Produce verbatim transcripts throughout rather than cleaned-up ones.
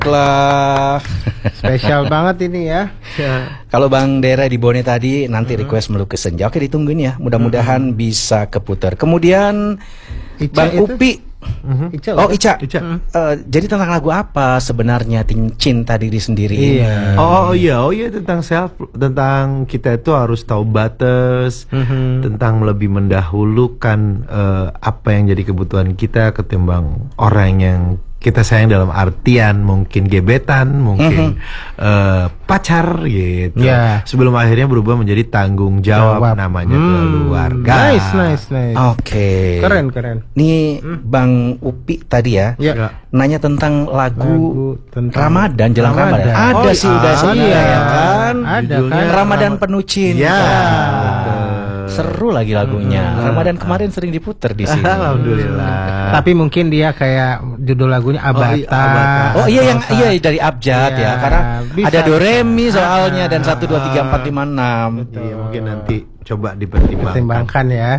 baiklah. Spesial banget ini ya. Kalau Bang Dera di Bone tadi nanti mm-hmm. request melukis senja. Oke, ditungguin ya. Mudah-mudahan mm-hmm. bisa keputar. Kemudian Ica Bang itu? Upi. Mm-hmm. Ica, oh Ica, Ica. Mm-hmm. Uh, jadi tentang lagu apa sebenarnya Cinta Diri Sendiri iya. ini? Oh, oh iya, oh iya tentang self, tentang kita itu harus tahu batas, mm-hmm. tentang lebih mendahulukan uh, apa yang jadi kebutuhan kita ketimbang orang yang kita sayang dalam artian mungkin gebetan, mungkin mm-hmm. uh, pacar gitu. Yeah. Sebelum akhirnya berubah menjadi tanggung jawab, jawab. namanya hmm. keluarga. Nice, nice, nice. Oke. Okay. Keren, keren. Nih hmm. Bang Upi tadi ya, yeah. nanya tentang lagu, lagu tentang Ramadan, jelang Ramadan. Ramadan. Ada oh, sih udah sebenarnya iya. ya kan. Ada kan. Ramadan Penuh Cinta. Ya. Seru lagi lagunya. Hmm. Ramadan kemarin sering diputer di sini. Alhamdulillah. Tapi mungkin dia kayak judul lagunya Abata. Oh, iya, oh iya yang iya dari abjad ya, ya karena ada do re mi soalnya dan satu dua tiga empat lima enam. Iya, mungkin nanti coba dipertimbangkan ya.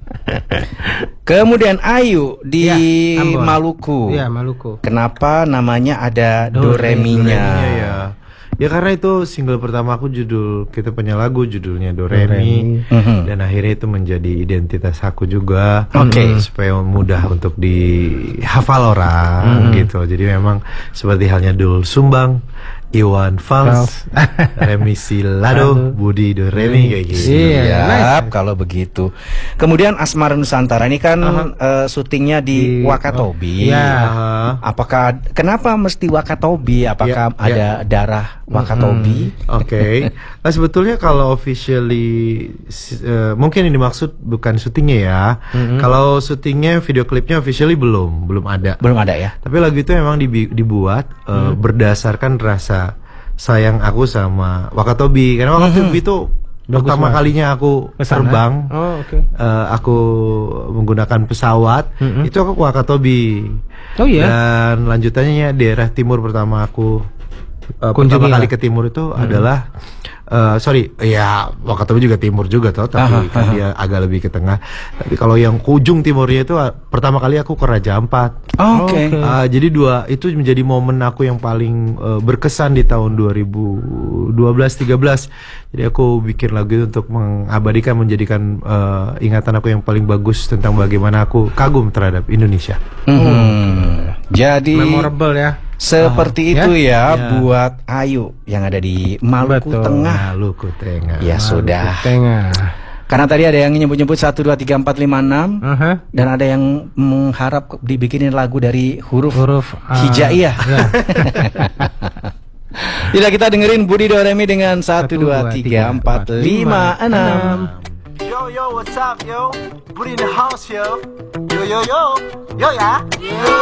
Kemudian Ayu di ya, Maluku. Iya, Maluku. Kenapa namanya ada do re mi-nya? Ya. Ya karena itu single pertama aku, judul kita punya lagu judulnya Do Re Mi, mm-hmm. dan akhirnya itu menjadi identitas aku juga. Oke. Okay. Supaya mudah untuk dihafal orang, mm-hmm. gitu. Jadi memang seperti halnya Dul Sumbang, Iwan Fals, Remi Silado, Budi Do Re Mi kayak gitu. Iya, nice. Kalau begitu. Kemudian Asmara Nusantara ini kan uh-huh. uh, syutingnya di, di Wakatobi. Oh, iya. Apakah kenapa mesti Wakatobi? Apakah ya, ada ya. darah Wakatobi? Mm-hmm. Oke. Okay. Nah, sebetulnya kalau officially uh, mungkin yang dimaksud bukan syutingnya ya. Mm-hmm. Kalau syutingnya, video klipnya officially belum, belum ada. Belum ada ya. Tapi lagu itu memang dibi- dibuat uh, mm. berdasarkan rasa sayang aku sama Wakatobi, karena Wakatobi itu mm-hmm. pertama banget. kalinya aku Kesana. terbang, oh, okay. uh, aku menggunakan pesawat, mm-hmm. itu aku ke Wakatobi. Oh iya. Dan lanjutannya daerah timur pertama aku uh, pertama kali ke timur itu mm-hmm. adalah Uh, sorry, ya Wakatobi juga timur juga toh, tapi aha, kan aha. dia agak lebih ke tengah. Tapi kalau yang ke ujung timurnya itu uh, pertama kali aku ke Raja Ampat. Oh, Oke. Okay. Uh, jadi dua itu menjadi momen aku yang paling uh, berkesan di tahun dua ribu dua belas tiga belas. Jadi aku bikin lagu itu untuk mengabadikan, menjadikan uh, ingatan aku yang paling bagus tentang bagaimana aku kagum terhadap Indonesia. Mm-hmm. Hmm. Jadi memorable ya. Seperti oh, itu ya? ya, ya buat Ayu yang ada di Maluku Betul. Tengah. Maluku Tengah. Ya Maluku sudah. Tengah. Karena tadi ada yang nyebut-nyebut satu dua tiga empat lima enam uh-huh. dan ada yang mengharap dibikinin lagu dari huruf, huruf uh, hijaiyah. Ya. Jadi kita dengerin Budi Do Re Mi dengan satu dua tiga empat lima enam. Yo yo, what's up yo? Budi in the house yo. Yo yo yo. Yo ya. Yo.